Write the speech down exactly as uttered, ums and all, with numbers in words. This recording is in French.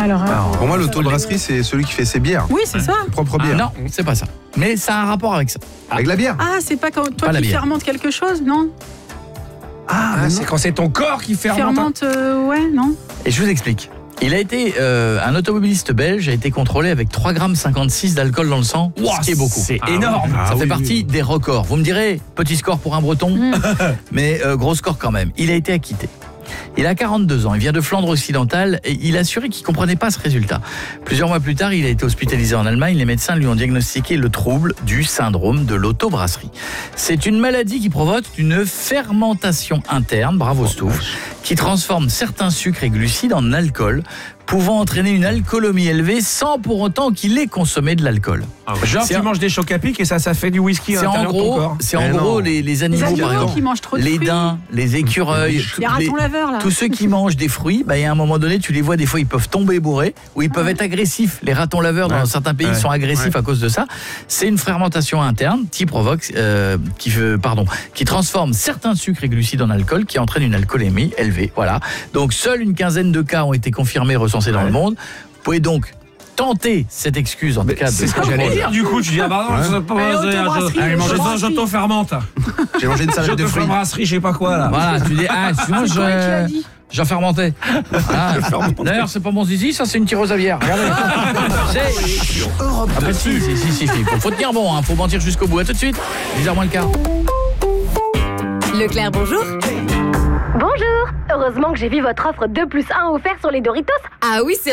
Alors, Alors, euh, pour moi, l'autobrasserie, c'est celui qui fait ses bières. oui, c'est ça. Ses propres Ah, bières. non, c'est pas ça. Mais ça a un rapport avec ça. Avec la bière. Ah, c'est pas quand toi Pas la qui bière. fermentes quelque chose, non? Ah, Ah, c'est quand c'est ton corps qui fermente. Fermente, euh, ouais, non? Et je vous explique. Il a été, euh, un automobiliste belge a été contrôlé avec trois virgule cinquante-six grammes d'alcool dans le sang, Ouah, ce qui est beaucoup. C'est Ah, énorme. oui. Ça Ah, fait oui, partie oui. des records. Vous me direz, petit score pour un breton, Mm. mais euh, gros score quand même. Il a été acquitté. Il a quarante-deux ans, il vient de Flandre occidentale et il a assuré qu'il ne comprenait pas ce résultat. Plusieurs mois plus tard, il a été hospitalisé en Allemagne. Les médecins lui ont diagnostiqué le trouble du syndrome de l'autobrasserie. C'est une maladie qui provoque une fermentation interne, bravo Stouff, qui transforme certains sucres et glucides en alcool, pouvant entraîner une alcoolémie élevée sans pour autant qu'il ait consommé de l'alcool. Genre, C'est tu un- manges des chocs à pic et ça, ça fait du whisky à C'est en l'intérieur de ton gros, corps. c'est en Mais gros non. les, les Les animaux, par animaux exemple. qui mangent trop de Les fruits. daims, les écureuils, Les ratons laveurs, là. tous ceux qui mangent des fruits, bah, il y a un moment donné, tu les vois, des fois, ils peuvent tomber bourrés ou ils peuvent être agressifs. Les ratons laveurs, dans Ouais. certains pays, Ouais. sont agressifs Ouais. à cause de ça. C'est une fermentation interne qui provoque, euh, qui, veut- pardon, qui transforme certains sucres et glucides en alcool, qui entraîne une alcoolémie élevée. Voilà. Donc, seule une quinzaine de cas ont été confirmés, recensés dans Ouais. le monde. Vous pouvez donc tenter cette excuse en tout cas de C'est ce que j'allais dire du coup. Tu dis, ah bah non, Ouais. je sais pas. Allez, je- autobrasserie, Allez, manger ça, autobrasserie. j'auto-fermente. J'ai mangé une salade de fruits. J'auto-brasserie, je sais pas quoi là. Voilà, tu dis, ah, excuse-moi, C'est toi qui l'as je. dit. J'en fermentais. Ah. D'ailleurs, c'est pas mon zizi, ça c'est une tireuse à bière. Regardez. C'est- Ah bah si, si, si, si, si. Faut, faut tenir bon, hein. Faut mentir jusqu'au bout. À tout de suite. dix heures moins le quart. Leclerc, bonjour. Bonjour. Heureusement que j'ai vu votre offre deux plus un offert sur les Doritos. Ah oui, c'est